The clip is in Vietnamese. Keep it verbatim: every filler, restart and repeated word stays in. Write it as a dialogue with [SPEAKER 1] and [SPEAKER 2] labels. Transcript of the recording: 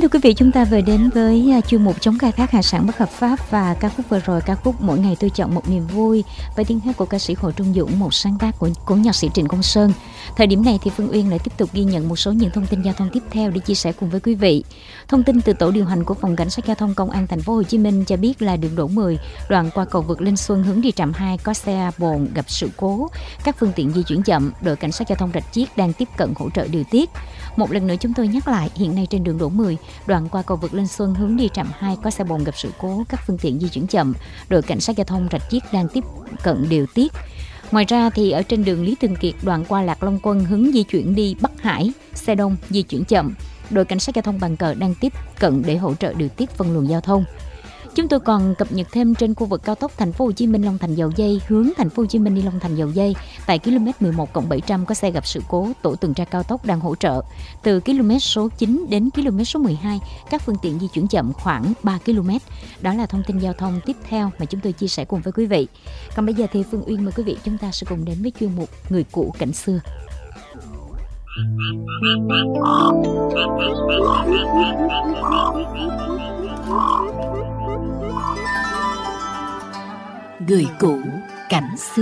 [SPEAKER 1] thưa quý vị, chúng ta vừa đến với uh, chuyên mục chống khai thác hải sản bất hợp pháp, và ca khúc vừa rồi, ca khúc Mỗi Ngày Tôi Chọn Một Niềm Vui với tiếng hát của ca sĩ Hồ Trung Dũng, một sáng tác của, của nhạc sĩ Trịnh Công Sơn. Thời điểm này thì Phương Uyên lại tiếp tục ghi nhận một số những thông tin giao thông tiếp theo để chia sẻ cùng với quý vị. Thông tin từ tổ điều hành của phòng cảnh sát giao thông công an thành phố Hồ Chí Minh cho biết là đường Đỗ mười, đoạn qua cầu vượt Linh Xuân hướng đi trạm hai có xe bồn gặp sự cố, các phương tiện di chuyển chậm, đội cảnh sát giao thông Rạch Chiếc đang tiếp cận hỗ trợ điều tiết. Một lần nữa chúng tôi nhắc lại, hiện nay trên đường Đỗ mười, đoạn qua cầu vượt Linh Xuân hướng đi trạm hai có xe bồn gặp sự cố, các phương tiện di chuyển chậm, đội cảnh sát giao thông Rạch Chiếc đang tiếp cận điều tiết. Ngoài ra thì ở trên đường Lý Thường Kiệt, đoạn qua Lạc Long Quân hướng di chuyển đi Bắc Hải, xe đông di chuyển chậm, đội cảnh sát giao thông Bàn Cờ đang tiếp cận để hỗ trợ điều tiết phân luồng giao thông. Chúng tôi còn cập nhật thêm trên khu vực cao tốc Thành phố Hồ Chí Minh Long Thành Dầu Giây hướng Thành phố Hồ Chí Minh đi Long Thành Dầu Giây, tại km mười một cộng bảy trăm có xe gặp sự cố, tổ tuần tra cao tốc đang hỗ trợ. Từ km số chín đến km số mười hai, các phương tiện di chuyển chậm khoảng ba ki lô mét. Đó là thông tin giao thông tiếp theo mà chúng tôi chia sẻ cùng với quý vị. Còn bây giờ thì Phương Uyên mời quý vị chúng ta sẽ cùng đến với chuyên mục Người cũ cảnh xưa.
[SPEAKER 2] Người cũ cảnh xưa.